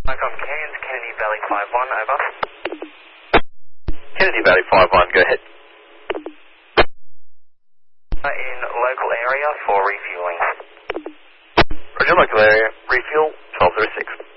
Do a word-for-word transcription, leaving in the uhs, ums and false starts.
Icon Cairns, Kennedy Valley five one, over. Kennedy Valley five one, go ahead. Uh, in local area for refueling. Roger, local area, refuel, twelve oh six.